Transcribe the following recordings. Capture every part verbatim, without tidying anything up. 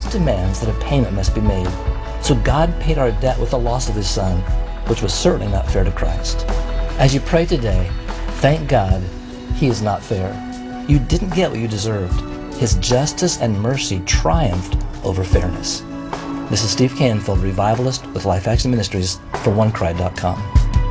just demands that a payment must be made. So God paid our debt with the loss of his Son, which was certainly not fair to Christ. As you pray today, thank God he is not fair. You didn't get what you deserved. His justice and mercy triumphed over fairness. This is Steve Canfield, revivalist with Life Action Ministries for one cry dot com.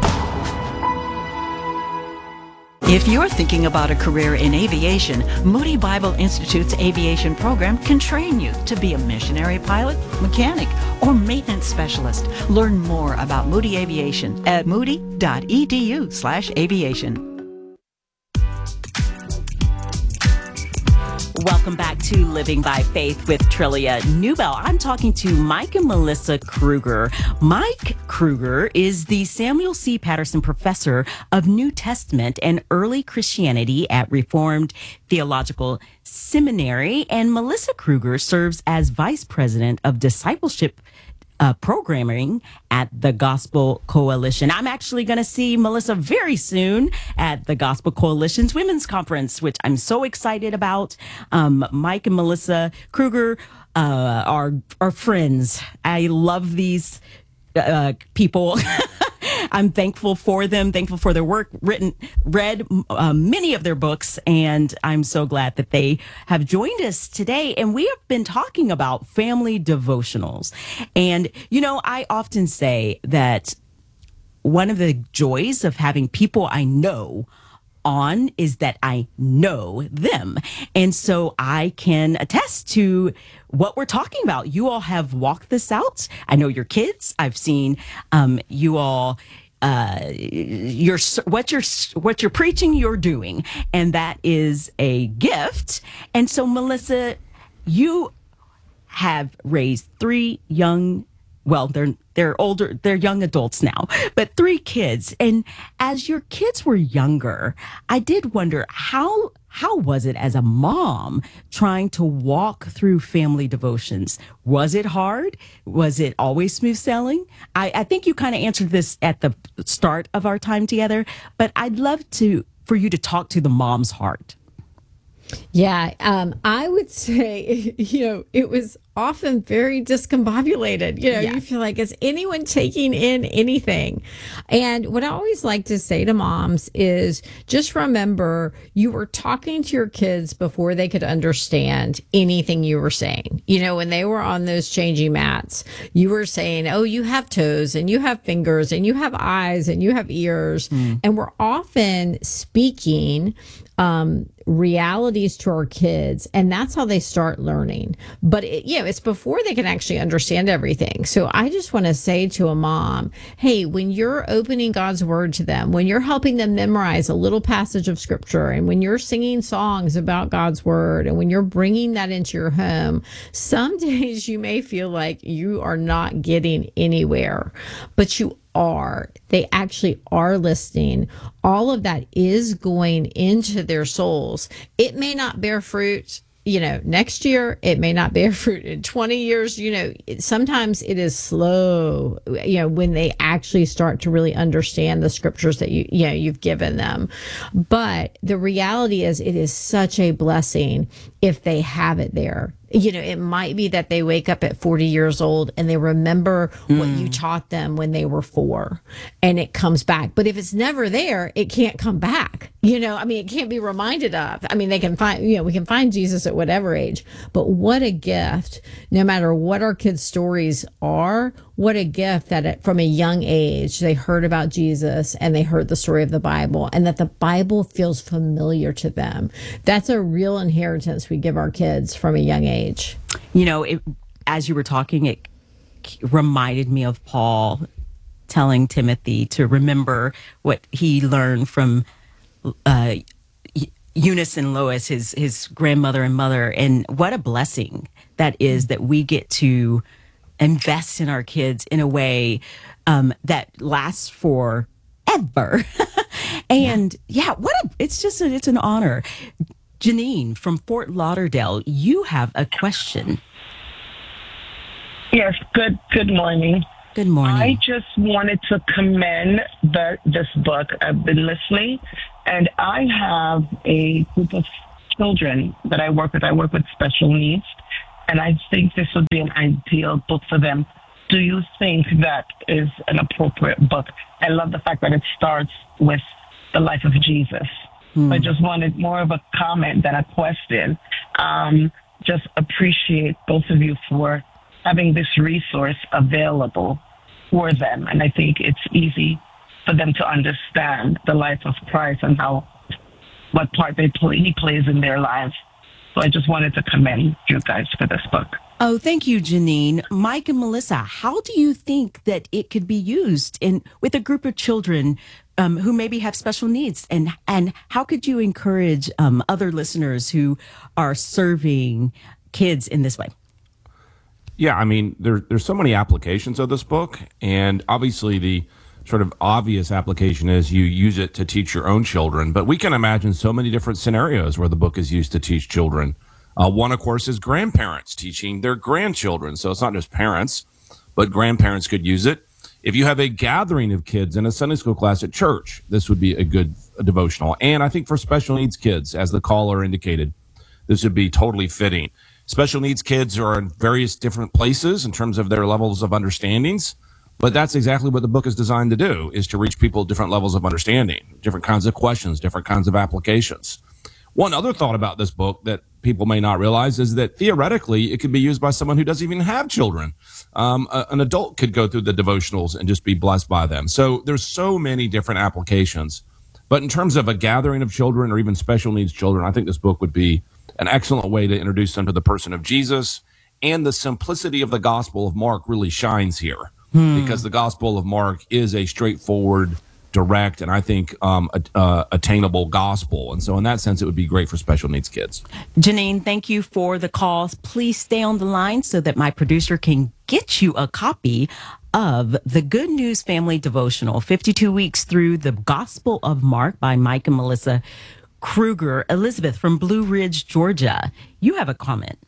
If you're thinking about a career in aviation, Moody Bible Institute's aviation program can train you to be a missionary pilot, mechanic, or maintenance specialist. Learn more about Moody Aviation at moody.edu slash aviation. Welcome back to Living by Faith with Trillia Newbell. I'm talking to Mike and Melissa Kruger. Mike Kruger is the Samuel C. Patterson Professor of New Testament and Early Christianity at Reformed Theological Seminary, and Melissa Kruger serves as Vice President of Discipleship Uh, programming at the Gospel Coalition. I'm actually going to see Melissa very soon at the Gospel Coalition's Women's Conference, which I'm so excited about. Um, Mike and Melissa Kruger uh, are are friends. I love these uh, people. I'm thankful for them, thankful for their work, written, read uh, many of their books, and I'm so glad that they have joined us today. And we have been talking about family devotionals. And, you know, I often say that one of the joys of having people I know on is that I know them. And so I can attest to what we're talking about. You all have walked this out. I know your kids. I've seen um, you all, uh, you're, what you're, what you're preaching, you're doing. And that is a gift. And so, Melissa, you have raised three young Well, they're they're older, they're young adults now, but three kids. And as your kids were younger, I did wonder how how was it as a mom trying to walk through family devotions? Was it hard? Was it always smooth sailing? I, I think you kind of answered this at the start of our time together, but I'd love to for you to talk to the mom's heart. Yeah, um, I would say, you know, it was often very discombobulated. You know, yeah. You feel like, is anyone taking in anything? And what I always like to say to moms is just remember you were talking to your kids before they could understand anything you were saying. You know, when they were on those changing mats, you were saying, oh, you have toes and you have fingers and you have eyes and you have ears. Mm. And we're often speaking um, realities to our kids, and that's how they start learning. But it, you know, it's before they can actually understand everything. So I just want to say to a mom, hey, when you're opening God's word to them, when you're helping them memorize a little passage of scripture, and when you're singing songs about God's word, and when you're bringing that into your home, some days you may feel like you are not getting anywhere, but you are. They actually are listening. All of that is going into their souls. It may not bear fruit, you know, next year. It may not bear fruit in twenty years. You know, it, sometimes it is slow, you know, when they actually start to really understand the scriptures that you, you know, you've given them. But the reality is it is such a blessing if they have it there. You know, it might be that they wake up at forty years old and they remember mm. what you taught them when they were four, and it comes back. But if it's never there, it can't come back. You know, I mean, it can't be reminded of. I mean, they can find, you know, we can find Jesus at whatever age, but what a gift, no matter what our kids' stories are, what a gift that it, from a young age, they heard about Jesus and they heard the story of the Bible, and that the Bible feels familiar to them. That's a real inheritance we give our kids from a young age. You know, it, as you were talking, it reminded me of Paul telling Timothy to remember what he learned from uh, Eunice and Lois, his his grandmother and mother, and what a blessing that is that we get to invest in our kids in a way um, that lasts forever. And yeah. yeah, what a, it's just a, it's an honor. Janine from Fort Lauderdale, you have a question. Yes, good good morning. Good morning. I just wanted to commend the, this book. I've been listening, and I have a group of children that I work with. I work with special needs, and I think this would be an ideal book for them. Do you think that is an appropriate book? I love the fact that it starts with the life of Jesus. Mm. I just wanted more of a comment than a question. Um, just appreciate both of you for having this resource available for them. And I think it's easy for them to understand the life of Christ and how, what part they play, he plays in their lives. So I just wanted to commend you guys for this book. Oh, thank you, Janine. Mike and Melissa, how do you think that it could be used in with a group of children um, who maybe have special needs? And and how could you encourage um, other listeners who are serving kids in this way? Yeah, I mean, there, there's so many applications of this book, and obviously the sort of obvious application is you use it to teach your own children, but we can imagine so many different scenarios where the book is used to teach children. Uh, one, of course, is grandparents teaching their grandchildren. So it's not just parents, but grandparents could use it. If you have a gathering of kids in a Sunday school class at church, this would be a good a devotional. And I think for special needs kids, as the caller indicated, this would be totally fitting. Special needs kids are in various different places in terms of their levels of understandings, but that's exactly what the book is designed to do, is to reach people at different levels of understanding, different kinds of questions, different kinds of applications. One other thought about this book that people may not realize is that theoretically it could be used by someone who doesn't even have children. Um, a, an adult could go through the devotionals and just be blessed by them. So there's so many different applications. But in terms of a gathering of children or even special needs children, I think this book would be an excellent way to introduce them to the person of Jesus. And the simplicity of the Gospel of Mark really shines here, hmm. because the Gospel of Mark is a straightforward, direct, and I think um, uh, attainable gospel. And so in that sense, it would be great for special needs kids. Janine, thank you for the calls. Please stay on the line so that my producer can get you a copy of the Good News Family Devotional, fifty-two weeks through the Gospel of Mark by Mike and Melissa Kruger. Elizabeth from Blue Ridge, Georgia, you have a comment.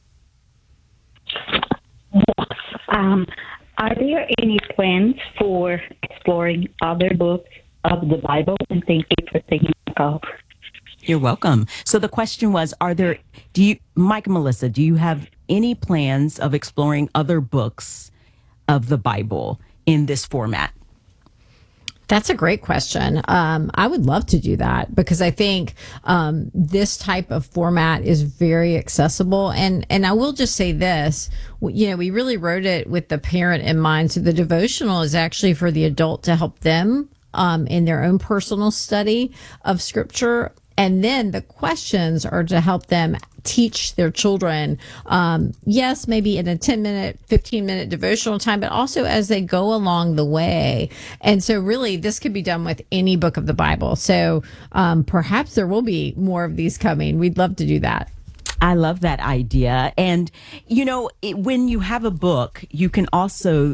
Um, Are there any plans for exploring other books of the Bible? And thank you for taking the call. You're welcome. So the question was, are there, do you, Mike and Melissa, do you have any plans of exploring other books of the Bible in this format? That's a great question. Um, I would love to do that because I think um, this type of format is very accessible. And and I will just say this, you know, we really wrote it with the parent in mind. So the devotional is actually for the adult to help them um, in their own personal study of Scripture. And then the questions are to help them teach their children, um, yes, maybe in a ten minute, fifteen minute devotional time, but also as they go along the way. And so really this could be done with any book of the Bible. So um, perhaps there will be more of these coming. We'd love to do that. I love that idea. And, you know, it, when you have a book, you can also,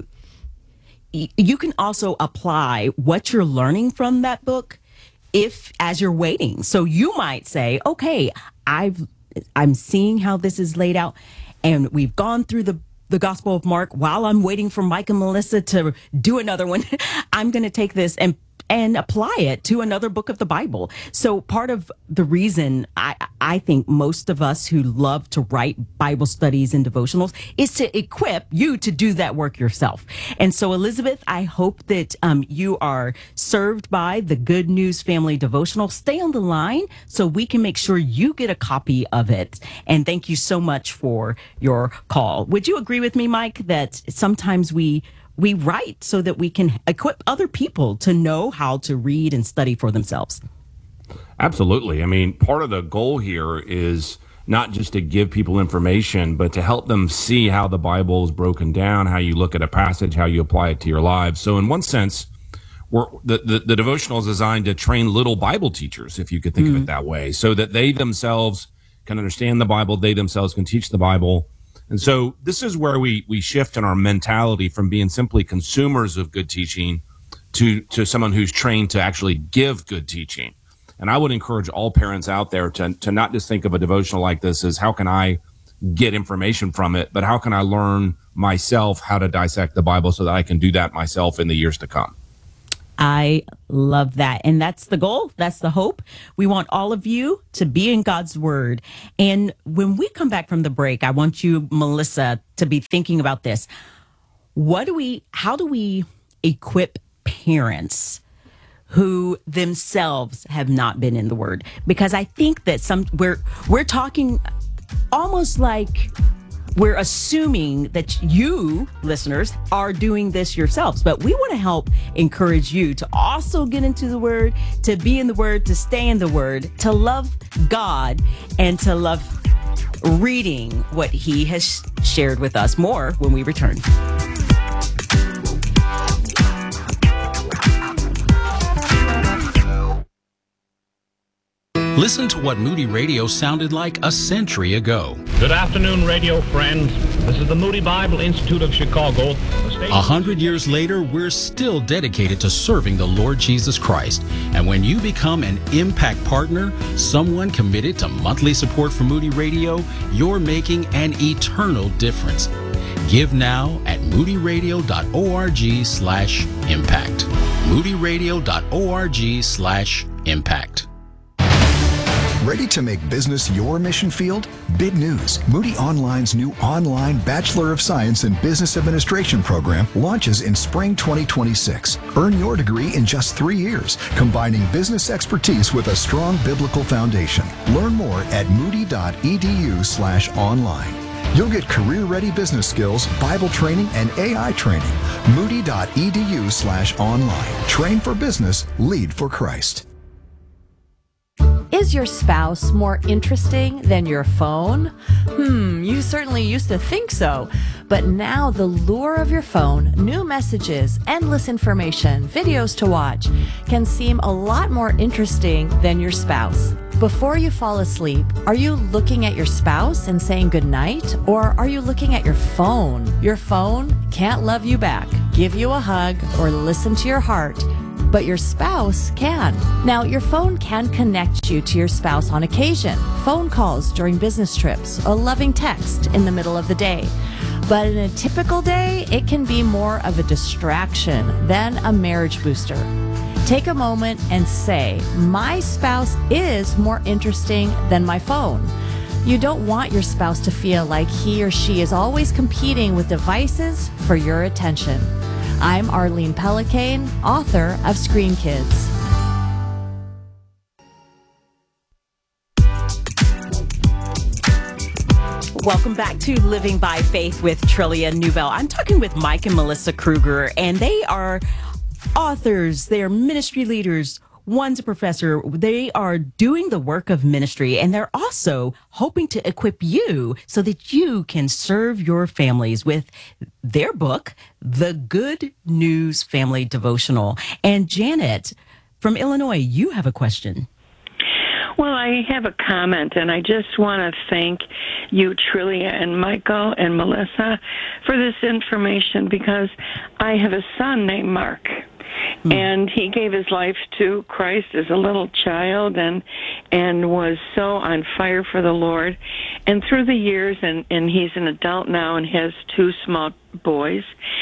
you can also apply what you're learning from that book if as you're waiting. So you might say, okay, I've I'm seeing how this is laid out, and we've gone through the the Gospel of Mark while I'm waiting for Mike and Melissa to do another one. I'm going to take this and and apply it to another book of the Bible. So part of the reason I, I think most of us who love to write Bible studies and devotionals is to equip you to do that work yourself. And so, Elizabeth, I hope that um, you are served by the Good News Family Devotional. Stay on the line so we can make sure you get a copy of it. And thank you so much for your call. Would you agree with me, Mike, that sometimes we We write so that we can equip other people to know how to read and study for themselves? Absolutely. I mean, part of the goal here is not just to give people information, but to help them see how the Bible is broken down, how you look at a passage, how you apply it to your lives. So in one sense, we're, the, the, the devotional is designed to train little Bible teachers, if you could think mm-hmm. of it that way, so that they themselves can understand the Bible, they themselves can teach the Bible. And so this is where we, we shift in our mentality from being simply consumers of good teaching to, to someone who's trained to actually give good teaching. And I would encourage all parents out there to, to not just think of a devotional like this as how can I get information from it, but how can I learn myself how to dissect the Bible so that I can do that myself in the years to come. I love that. And that's the goal. That's the hope. We want all of you to be in God's word. And when we come back from the break, I want you, Melissa, to be thinking about this. What do we, how do we equip parents who themselves have not been in the word? Because I think that some, we're, we're talking almost like we're assuming that you, listeners, are doing this yourselves, but we want to help encourage you to also get into the Word, to be in the Word, to stay in the Word, to love God, and to love reading what He has shared with us. More when we return. Listen to what Moody Radio sounded like a century ago. Good afternoon, radio friends. This is the Moody Bible Institute of Chicago. A hundred years later, we're still dedicated to serving the Lord Jesus Christ. And when you become an Impact Partner, someone committed to monthly support for Moody Radio, you're making an eternal difference. Give now at moodyradio.org slash impact. moodyradio.org slash impact. Ready to make business your mission field? Big news. Moody Online's new online Bachelor of Science in Business Administration program launches in spring twenty twenty-six. Earn your degree in just three years, combining business expertise with a strong biblical foundation. Learn more at moody.edu slash online. You'll get career-ready business skills, Bible training, and A I training. Moody.edu slash online. Train for business, lead for Christ. Is your spouse more interesting than your phone? Hmm, you certainly used to think so. But now the lure of your phone, new messages, endless information, videos to watch, can seem a lot more interesting than your spouse. Before you fall asleep, are you looking at your spouse and saying goodnight? Or are you looking at your phone? Your phone can't love you back, give you a hug, or listen to your heart. But your spouse can. Now, your phone can connect you to your spouse on occasion. Phone calls during business trips, a loving text in the middle of the day. But in a typical day, it can be more of a distraction than a marriage booster. Take a moment and say, my spouse is more interesting than my phone. You don't want your spouse to feel like he or she is always competing with devices for your attention. I'm Arlene Pellicane, author of Screen Kids. Welcome back to Living by Faith with Trillia Newbell. I'm talking with Mike and Melissa Kruger, and they are authors, they are ministry leaders. One's a professor. They are doing the work of ministry, and they're also hoping to equip you so that you can serve your families with their book, The Good News Family Devotional. And Janet from Illinois, you have a question. Well, I have a comment, and I just want to thank you, Trillia and Michael and Melissa, for this information, because I have a son named Mark. Hmm. And he gave his life to Christ as a little child and and was so on fire for the Lord. And through the years, and, and he's an adult now and has two small boys,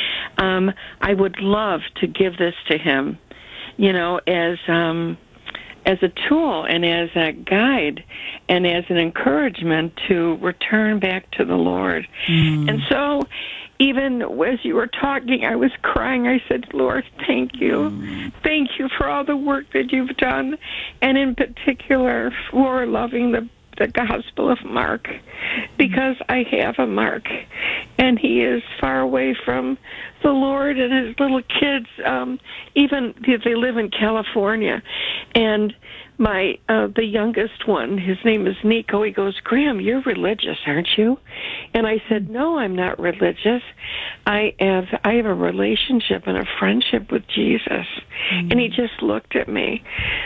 um, I would love to give this to him, you know, as um, as a tool and as a guide and as an encouragement to return back to the Lord. Hmm. And so even as you were talking, I was crying. I said, Lord, thank you. Mm. Thank you for all the work that you've done, and in particular for loving the, the Gospel of Mark, because I have a Mark, and he is far away from the Lord, and his little kids, um, even they live in California, and my uh, the youngest one, his name is Nico, he goes, Graham, you're religious, aren't you? And I said, no, I'm not religious. I have I have a relationship and a friendship with Jesus. Mm-hmm. And he just looked at me.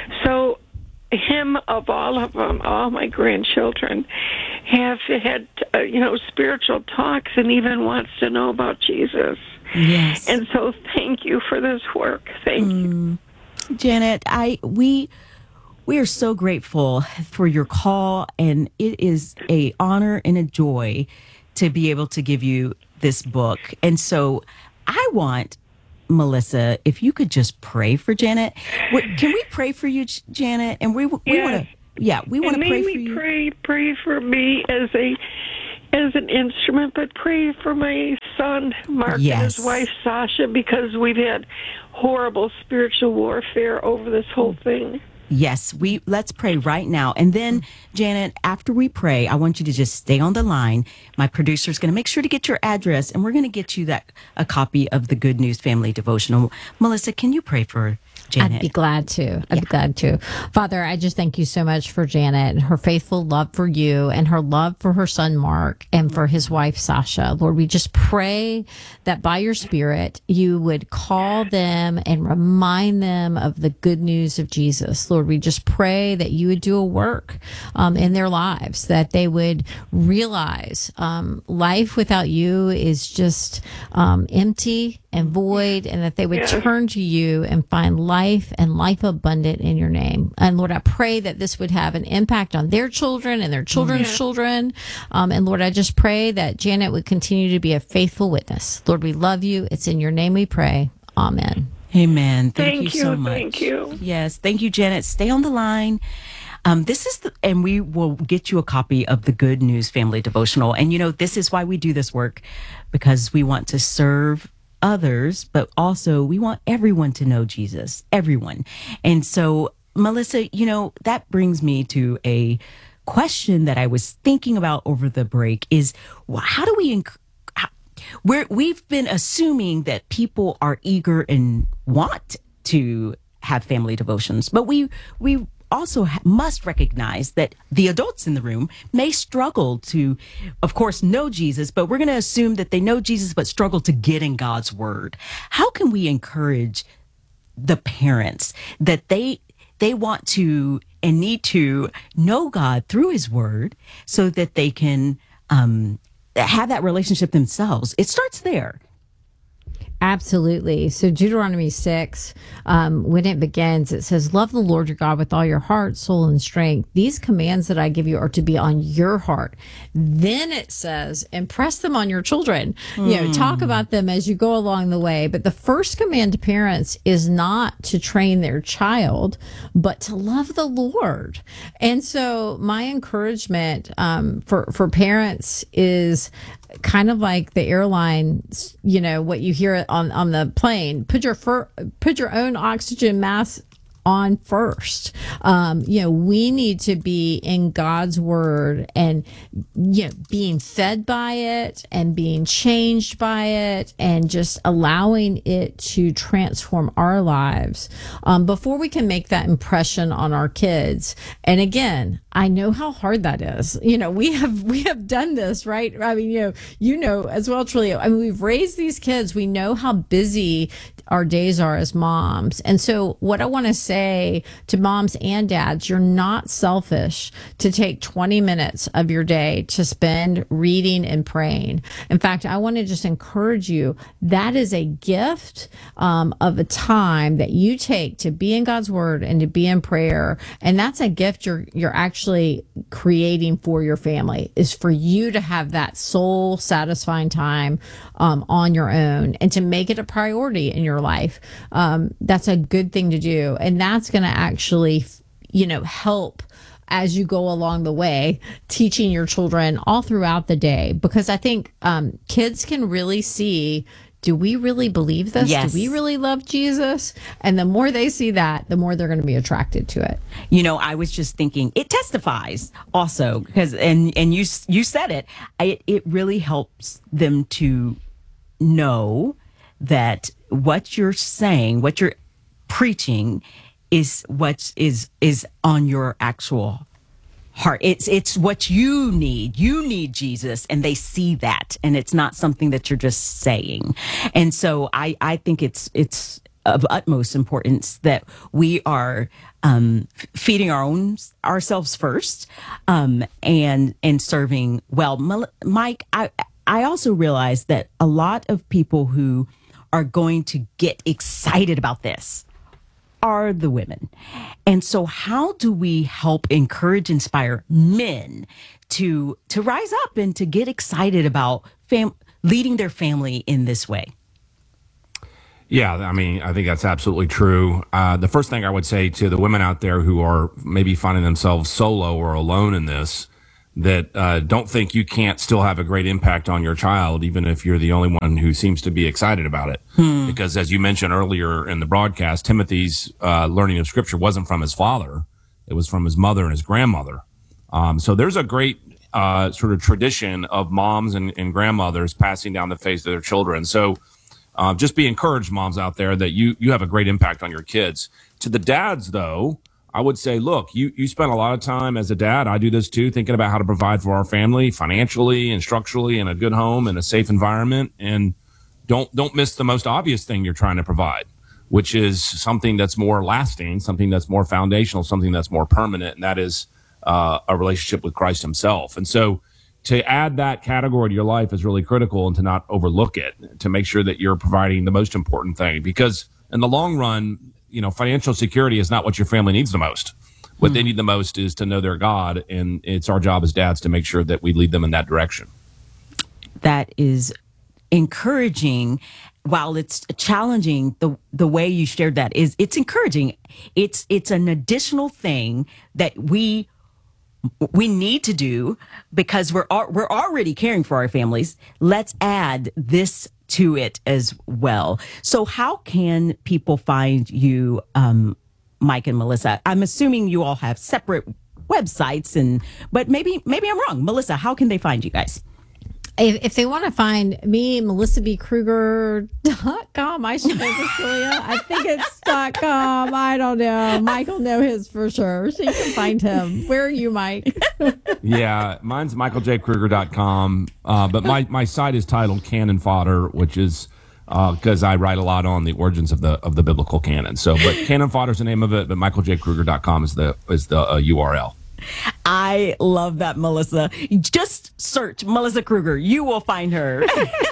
So him, of all of them, all my grandchildren, have had, uh, you know, spiritual talks and even wants to know about Jesus. Yes. And so thank you for this work. Thank mm. you. Janet, I we... We are so grateful for your call, and it is a honor and a joy to be able to give you this book. And so I want Melissa, if you could just pray for Janet. What, can we pray for you, Janet? And we we Yes. want to, yeah, we want to pray for you. Pray, pray for me as a as an instrument, but pray for my son Mark Yes. and his wife Sasha, because we've had horrible spiritual warfare over this whole thing. Yes, we let's pray right now. And then, Janet, after we pray, I want you to just stay on the line. My producer is going to make sure to get your address, and we're going to get you that a copy of the Good News Family Devotional. Melissa, can you pray for Janet? I'd be glad to. I'd be glad to. Father, I just thank you so much for Janet and her faithful love for you and her love for her son, Mark, and for his wife, Sasha. Lord, we just pray that by your Spirit, you would call them and remind them of the good news of Jesus. Lord, we just pray that you would do a work um, in their lives, that they would realize um, life without you is just um, empty and void, and that they would Yeah. turn to you and find life and life abundant in your name. And Lord, I pray that this would have an impact on their children and their children's Yeah. children. Um, and Lord, I just pray that Janet would continue to be a faithful witness. Lord, we love you. It's in your name we pray. Amen. Amen. Thank, Thank you so you, much. thank you. Yes, thank you, Janet. Stay on the line. Um, this is the, and we will get you a copy of the Good News Family Devotional. And you know, this is why we do this work, because we want to serve others, but also we want everyone to know Jesus, everyone. And so, Melissa, you know, that brings me to a question that I was thinking about over the break is, well, how do we, enc- how, we're, we've been assuming that people are eager and want to have family devotions, but we, we, also ha- must recognize that the adults in the room may struggle to, of course, know Jesus, but we're going to assume that they know Jesus but struggle to get in God's word. How can we encourage the parents that they they want to and need to know God through his word so that they can um, have that relationship themselves? It starts there. Absolutely. So Deuteronomy six, um, when it begins, it says, love the Lord your God with all your heart, soul, and strength. These commands that I give you are to be on your heart. Then it says, impress them on your children. Mm. You know, talk about them as you go along the way. But the first command to parents is not to train their child, but to love the Lord. And so my encouragement um, for, for parents is kind of like the airline, you know, what you hear on, on the plane, put your fir- put your own oxygen mask on first. Um, you know, we need to be in God's word and, you know, being fed by it and being changed by it and just allowing it to transform our lives um, before we can make that impression on our kids. And again, I know how hard that is. You know, we have we have done this, right? I mean, you know, you know as well, Trillia. I mean, we've raised these kids. We know how busy our days are as moms. And so what I want to say to moms and dads, you're not selfish to take twenty minutes of your day to spend reading and praying. In fact, I want to just encourage you. That is a gift um, of a time that you take to be in God's word and to be in prayer. And that's a gift you're you're actually creating for your family, is for you to have that soul satisfying time um, on your own and to make it a priority in your life. Um, that's a good thing to do. And that's going to actually, you know, help as you go along the way, teaching your children all throughout the day, because I think um, kids can really see, do we really believe this? Yes. Do we really love Jesus? And the more they see that, the more they're going to be attracted to it. You know, I was just thinking it testifies also because, and, and you, you said it, I, it really helps them to know that what you're saying, what you're preaching is what is, is on your actual heart. It's, it's what you need. You need Jesus, and they see that, and it's not something that you're just saying. And so I, I think it's, it's of utmost importance that we are, um, feeding our own, ourselves first, um, and, and serving well. Mike, I, I also realize that a lot of people who are going to get excited about this are the women. And so how do we help encourage, inspire men to to rise up and to get excited about fam- leading their family in this way? Yeah, I mean, I think that's absolutely true. Uh, the first thing I would say to the women out there who are maybe finding themselves solo or alone in this, that uh, don't think you can't still have a great impact on your child, even if you're the only one who seems to be excited about it. Hmm. Because as you mentioned earlier in the broadcast, Timothy's uh, learning of Scripture wasn't from his father. It was from his mother and his grandmother. Um, so there's a great uh, sort of tradition of moms and, and grandmothers passing down the faith of their children. So uh, just be encouraged, moms out there, that you, you have a great impact on your kids. To the dads, though, I would say, look, you, you spend a lot of time as a dad. I do this too, thinking about how to provide for our family financially and structurally in a good home and a safe environment. And don't, don't miss the most obvious thing you're trying to provide, which is something that's more lasting, something that's more foundational, something that's more permanent. And that is uh, a relationship with Christ himself. And so to add that category to your life is really critical, and to not overlook it, to make sure that you're providing the most important thing, because in the long run, you know, financial security is not what your family needs the most. What mm. they need the most is to know their God, and it's our job as dads to make sure that we lead them in that direction. That is encouraging. While it's challenging, the the way you shared that is it's encouraging. It's it's an additional thing that we we need to do because we're we're already caring for our families. Let's add this to it as well. So how can people find you, um, Mike and Melissa? I'm assuming you all have separate websites, and but maybe maybe I'm wrong. Melissa, how can they find you guys? If, if they want to find me, melissa b kruger dot com, I should know this, Julia. I think it's .com. I don't know. Mike will know his for sure, so you can find him. Where are you, Mike? Yeah, mine's michael j kruger dot com, uh, but my, my site is titled Canon Fodder, which is because uh, I write a lot on the origins of the of the biblical canon. So, but Canon Fodder is the name of it, but michael j kruger dot com is the is the uh, U R L. I love that, Melissa. Just search Melissa Kruger. You will find her.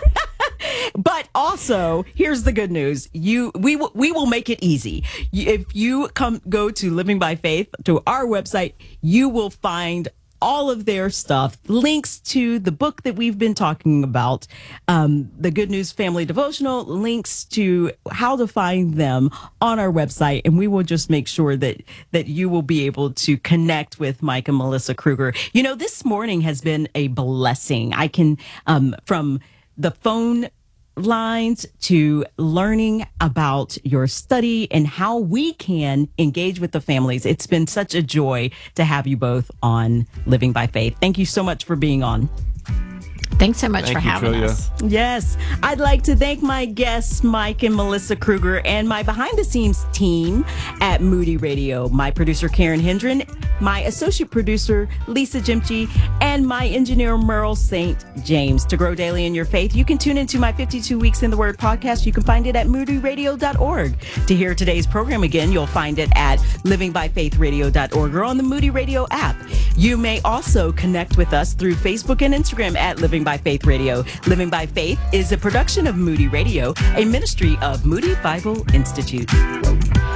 But also, here's the good news. You, we will, we will make it easy. If you come, go to Living by Faith, to our website, you will find all of their stuff, links to the book that we've been talking about, um, the Good News Family Devotional, links to how to find them on our website. And we will just make sure that, that you will be able to connect with Mike and Melissa Kruger. You know, this morning has been a blessing. I can, um, from the phone lines to learning about your study and how we can engage with the families. It's been such a joy to have you both on Living by Faith. Thank you so much for being on. Thanks so much Thank for you, having Julia. us. Yes. I'd like to thank my guests, Mike and Melissa Kruger, and my behind-the-scenes team at Moody Radio, my producer, Karen Hendren, my associate producer, Lisa Jimchi, and my engineer, Merle Saint James. To grow daily in your faith, you can tune into my fifty-two Weeks in the Word podcast. You can find it at moody radio dot org. To hear today's program again, you'll find it at living by faith radio dot org or on the Moody Radio app. You may also connect with us through Facebook and Instagram at Living by Faith Radio. Living by Faith is a production of Moody Radio, a ministry of Moody Bible Institute.